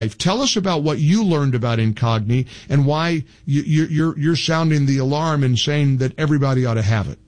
Tell us about what you learned about Incogni and why you're sounding the alarm and saying that everybody ought to have it.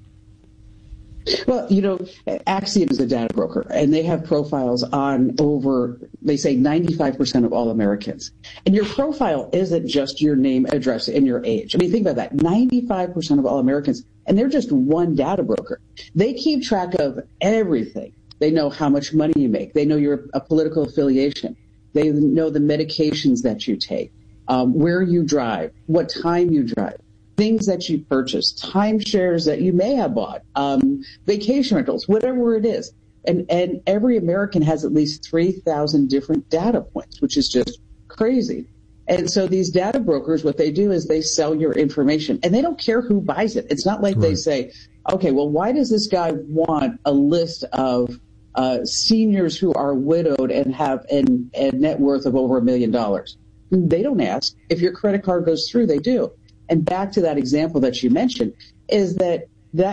Well, Axiom is a data broker, and they have profiles on over, they say, 95% of all Americans. And your profile isn't just your name, address, and your age. I mean, think about that. 95% of all Americans, and they're just one data broker. They keep track of everything. They know how much money you make. They know your political affiliation. They know the medications that you take, where you drive, what time you drive, things that you purchase, timeshares that you may have bought, vacation rentals, whatever it is. And every American has at least 3,000 different data points, which is just crazy. And so these data brokers, what they do is they sell your information, and they don't care who buys it. It's not like They say, okay, well, why does this guy want a list of seniors who are widowed and have a net worth of over $1 million? They don't ask. If your credit card goes through, they do. And back to that example that you mentioned, is that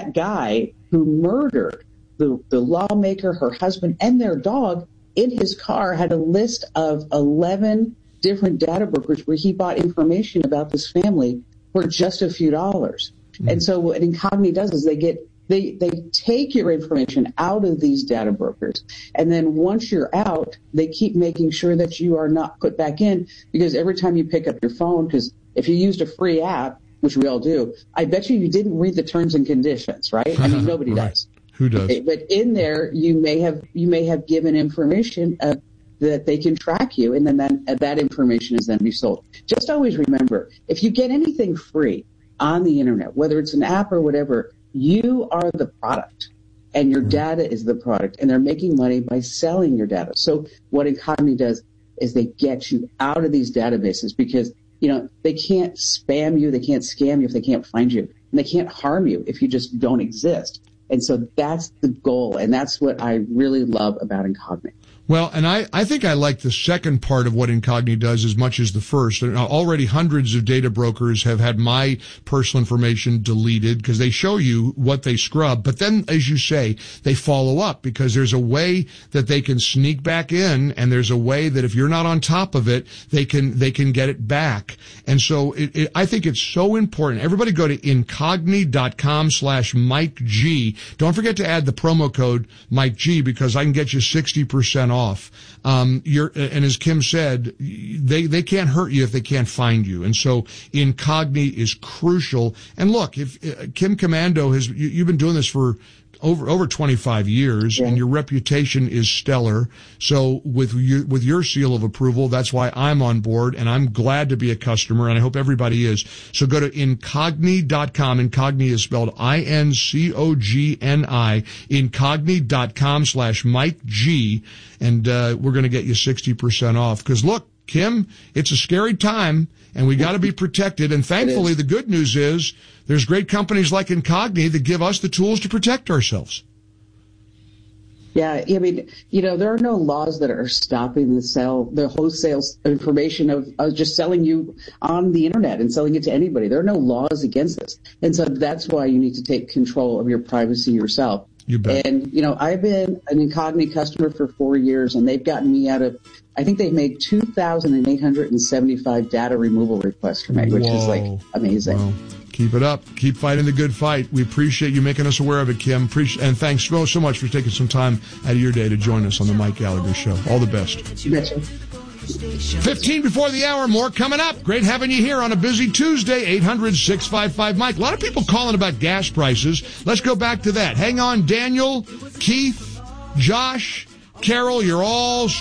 guy who murdered the lawmaker, her husband, and their dog in his car had a list of 11 different data brokers where he bought information about this family for just a few dollars. Mm-hmm. And so what Incogni does is they take your information out of these data brokers, and then once you're out, they keep making sure that you are not put back in, because every time you pick up your phone, because if you used a free app, which we all do, I bet you didn't read the terms and conditions, right? I mean, nobody right. does. Who does? Okay, but in there, you may have given information that they can track you, and then that information is then be sold. Just always remember, if you get anything free on the internet, whether it's an app or whatever, you are the product, and your data is the product, and they're making money by selling your data. So what Incogni does is they get you out of these databases, because they can't spam you, they can't scam you if they can't find you, and they can't harm you if you just don't exist. And so that's the goal, and that's what I really love about Incogni. Well, and I think I like the second part of what Incogni does as much as the first. Already hundreds of data brokers have had my personal information deleted because they show you what they scrub. But then, as you say, they follow up, because there's a way that they can sneak back in, and there's a way that if you're not on top of it, they can get it back. And so I think it's so important. Everybody go to incogni.com/Mike G. Don't forget to add the promo code Mike G, because I can get you 60% off. And as Kim said, they can't hurt you if they can't find you. And so Incogni is crucial. And look, if Kim Komando you've been doing this for over 25 years, and your reputation is stellar. So with your seal of approval, that's why I'm on board, and I'm glad to be a customer, and I hope everybody is. So go to incogni.com. Incogni is spelled INCOGNI, incogni.com/Mike G, and we're going to get you 60% off. Because look, Kim, it's a scary time, and we got to be protected. And thankfully, the good news is there's great companies like Incogni that give us the tools to protect ourselves. Yeah, I mean, there are no laws that are stopping the wholesale information of just selling you on the internet and selling it to anybody. There are no laws against this. And so that's why you need to take control of your privacy yourself. You bet. And, I've been an Incogni customer for 4 years, and they've gotten me out of, I think they've made 2,875 data removal requests for me, which is amazing. Wow. Keep it up. Keep fighting the good fight. We appreciate you making us aware of it, Kim. And thanks so much for taking some time out of your day to join us on the Mike Gallagher Show. All the best. 15 before the hour, more coming up. Great having you here on a busy Tuesday, 800-655-Mike. A lot of people calling about gas prices. Let's go back to that. Hang on, Daniel, Keith, Josh, Carol, you're all